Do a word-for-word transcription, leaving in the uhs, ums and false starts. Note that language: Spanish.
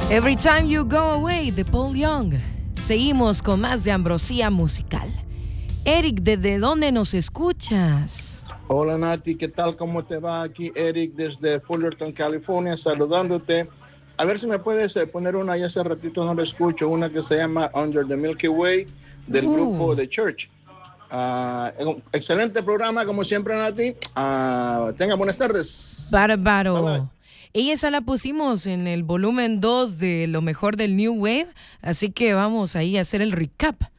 Every Time You Go Away de Paul Young. Seguimos con más de Ambrosía Musical. Eric, ¿desde dónde nos escuchas? Hola Nati, ¿qué tal? ¿Cómo te va? Aquí Eric desde Fullerton, California, saludándote. A ver si me puedes poner una, ya hace ratito no la escucho, una que se llama Under the Milky Way del uh. grupo The Church. Uh, excelente programa, como siempre, Nati. Uh, tenga buenas tardes. Bárbaro. Bye bye. Y esa la pusimos en el volumen dos de lo mejor del New Wave, así que vamos ahí a hacer el recap.